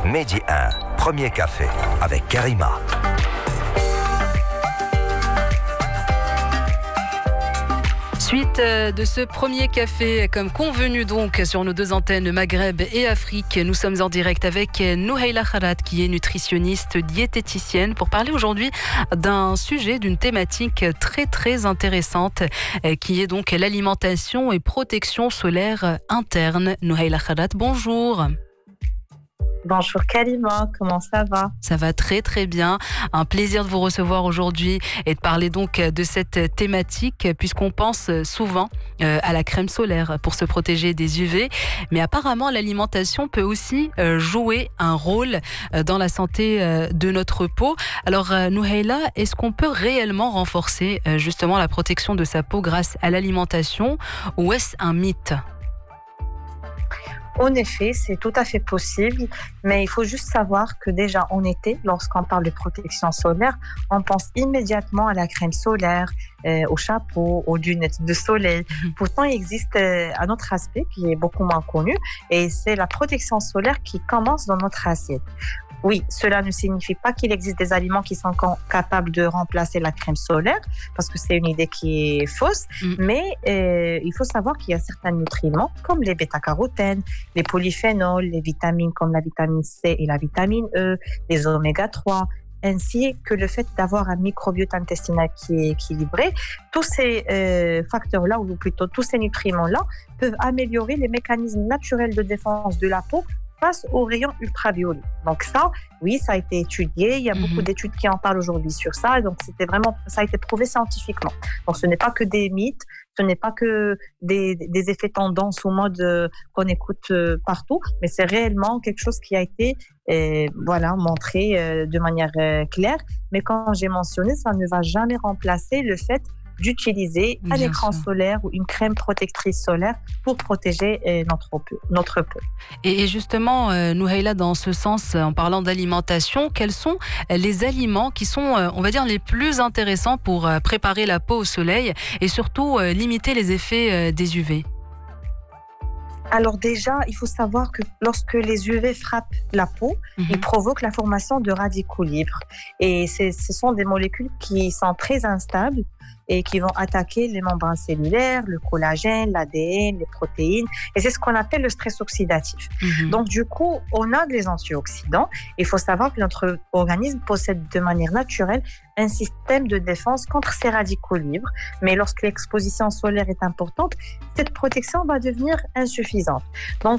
Medi 1, premier café avec Karima. Suite de ce premier café, comme convenu donc sur nos deux antennes Maghreb et Afrique, nous sommes en direct avec Nouhaila Kharat qui est nutritionniste diététicienne pour parler aujourd'hui d'un sujet, d'une thématique très très intéressante qui est donc l'alimentation et protection solaire interne. Nouhaila Kharat, bonjour. Bonjour Karima, comment ça va? Ça va très très bien. Un plaisir de vous recevoir aujourd'hui et de parler donc de cette thématique puisqu'on pense souvent à la crème solaire pour se protéger des UV. Mais apparemment l'alimentation peut aussi jouer un rôle dans la santé de notre peau. Alors Nouhaila, est-ce qu'on peut réellement renforcer justement la protection de sa peau grâce à l'alimentation ou est-ce un mythe ? En effet, c'est tout à fait possible, mais il faut juste savoir que déjà en été, lorsqu'on parle de protection solaire, on pense immédiatement à la crème solaire, au chapeau, aux lunettes de soleil. Pourtant, il existe un autre aspect qui est beaucoup moins connu et c'est la protection solaire qui commence dans notre assiette. Oui, cela ne signifie pas qu'il existe des aliments qui sont capables de remplacer la crème solaire, parce que c'est une idée qui est fausse, mais il faut savoir qu'il y a certains nutriments, comme les bêta-carotènes, les polyphénols, les vitamines comme la vitamine C et la vitamine E, les oméga 3, ainsi que le fait d'avoir un microbiote intestinal qui est équilibré. Tous ces facteurs-là, ou plutôt tous ces nutriments-là, peuvent améliorer les mécanismes naturels de défense de la peau face aux rayons ultraviolets. Donc ça, oui, ça a été étudié. Il y a beaucoup d'études qui en parlent aujourd'hui sur ça. Donc ça a été prouvé scientifiquement. Donc ce n'est pas que des mythes, ce n'est pas que des effets tendance ou mode qu'on écoute partout, mais c'est réellement quelque chose qui a été montré de manière claire. Mais quand j'ai mentionné, ça ne va jamais remplacer le fait d'utiliser un écran solaire ou une crème protectrice solaire pour protéger notre peau. Et justement, Nouhaila, dans ce sens, en parlant d'alimentation, quels sont les aliments qui sont, on va dire, les plus intéressants pour préparer la peau au soleil et surtout limiter les effets des UV? Alors déjà, il faut savoir que lorsque les UV frappent la peau, ils provoquent la formation de radicaux libres. Et ce sont des molécules qui sont très instables et qui vont attaquer les membranes cellulaires, le collagène, l'ADN, les protéines. Et c'est ce qu'on appelle le stress oxydatif. Donc du coup, on a des antioxydants. Il faut savoir que notre organisme possède de manière naturelle un système de défense contre ces radicaux libres. Mais lorsque l'exposition solaire est importante, cette protection va devenir insuffisante. Donc